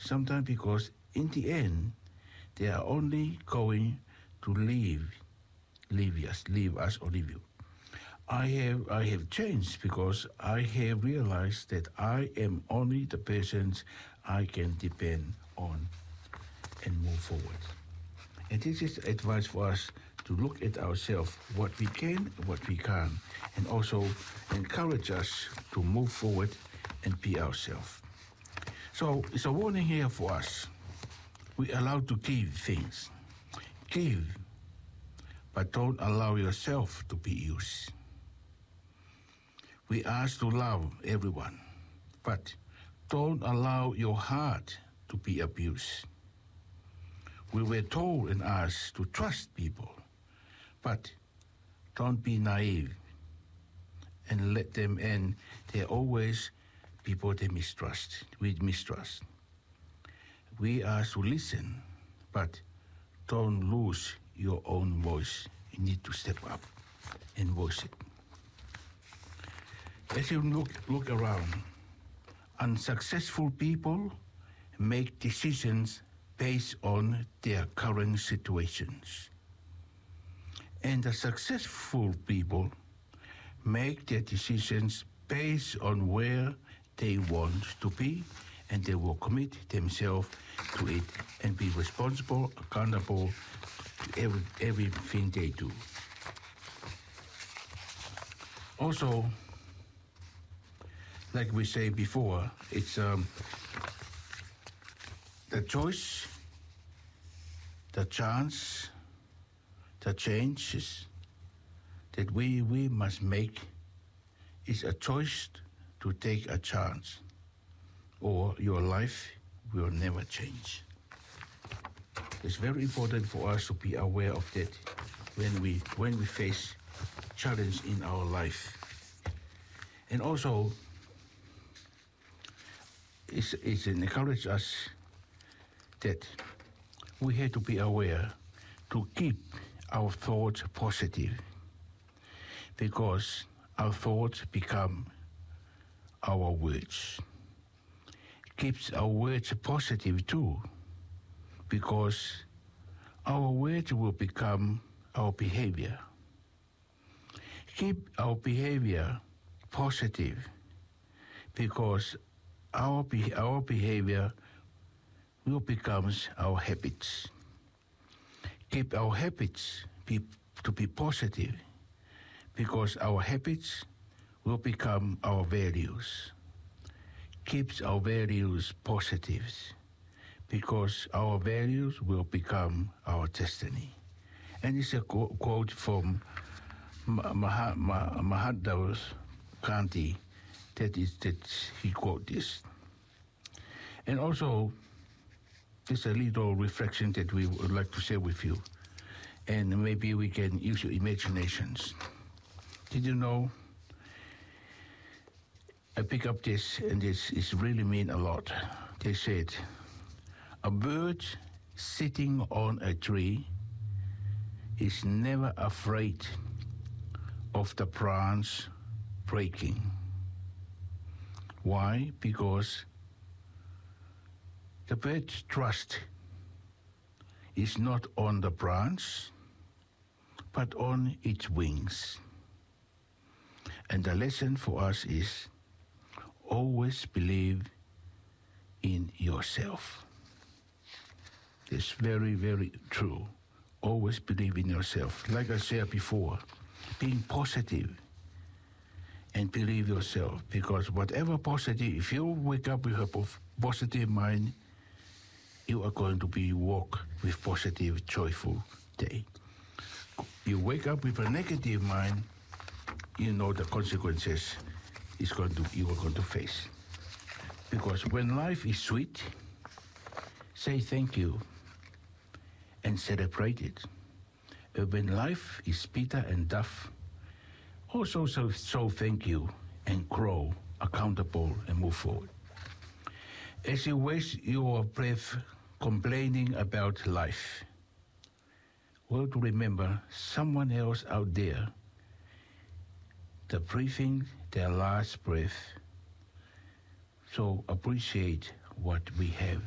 Sometimes because in the end, they are only going to leave us or leave you. I have changed because I have realized that I am only the person I can depend on and move forward. And this is advice for us to look at ourselves, what we can, what we can't, and also encourage us to move forward and be ourselves. So it's a warning here for us. We are allowed to give things. Give, but don't allow yourself to be used. We ask to love everyone, but don't allow your heart to be abused. We were told and asked to trust people, but don't be naive and let them in. They're always people they mistrust. We mistrust. We are to listen, but don't lose your own voice. You need to step up and voice it. As you look around, unsuccessful people make decisions based on their current situations. And the successful people make their decisions based on where they want to be, and they will commit themselves to it and be responsible, accountable to everything they do. Also, like we say before, it's the choice, the chance, the changes that we must make is a choice to take a chance, or your life will never change. It's very important for us to be aware of that when we face challenge in our life. And also, it encourages us that we have to be aware to keep our thoughts positive, because our thoughts become our words. Keeps our words positive too, because our words will become our behavior. Keep our behavior positive, because our behavior will become our habits. Keep our habits to be positive, because our habits will become our values. Keeps our values positive, because our values will become our destiny. And it's a quote from Mahatma Gandhi that he quote this. And also, there's a little reflection that we would like to share with you, and maybe we can use your imaginations. Did you know? I pick up this, and this is really mean a lot. They said, a bird sitting on a tree is never afraid of the branch breaking. Why? Because the bird's trust is not on the branch, but on its wings. And the lesson for us is always believe in yourself. It's very, very true. Always believe in yourself. Like I said before, being positive and believe yourself, because whatever positive, if you wake up with a positive mind, you are going to be walk with positive, joyful day. You wake up with a negative mind, you know the consequences you are going to face. Because when life is sweet, say thank you and celebrate it. When life is bitter and tough, also so thank you and grow accountable and move forward. As you waste your breath complaining about life, well, to remember someone else out there, the breathing their last breath. So appreciate what we have